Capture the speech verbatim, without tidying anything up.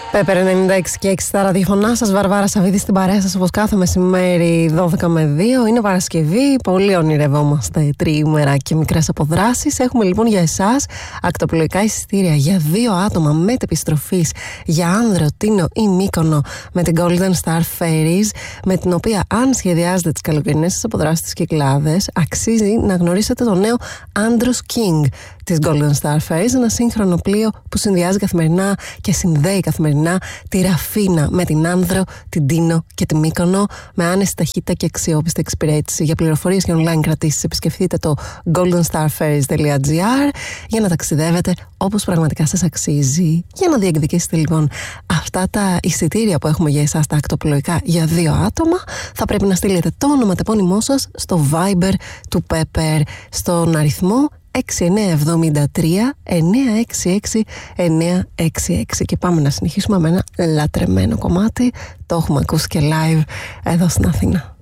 Πέπερ ενενήντα έξι και έξι στα ραδιοφωνά σας, Βαρβάρα Σαββίδη στην παρέα σας όπως κάθε μεσημέρι δώδεκα με δύο. Είναι Παρασκευή, πολύ ονειρευόμαστε τριήμερα και μικρές αποδράσεις. Έχουμε λοιπόν για εσάς ακτοπλοϊκά εισιτήρια για δύο άτομα μετεπιστροφής για Άνδρο, Τίνο ή Μύκονο με την Golden Star Ferries, με την οποία αν σχεδιάζετε τις καλοκαιρινές σας αποδράσεις στις Κυκλάδες, αξίζει να γνωρίσετε το νέο Andros King της Golden Star Ferries, ένα σύγχρονο πλοίο που συνδυάζει καθημερινά και συνδέει καθημερινά τη Ραφίνα με την Άνδρο, την Τίνο και τη Μύκονο με άνεση ταχύτητα και αξιόπιστη εξυπηρέτηση. Για πληροφορίες και online κρατήσεις επισκεφτείτε το golden star ferries dot gr για να ταξιδεύετε όπως πραγματικά σας αξίζει. Για να διεκδικήσετε λοιπόν αυτά τα εισιτήρια που έχουμε για εσάς τα ακτοπλοϊκά για δύο άτομα, θα πρέπει να στείλετε το ονοματεπώνυμό σας στο Viber του Pepper στον αριθμό έξι εννιά εβδομήντα τρία εννιά έξι έξι εννιά έξι έξι. Και πάμε να συνεχίσουμε με ένα λατρεμένο κομμάτι. Το έχουμε ακούσει και live εδώ στην Αθήνα.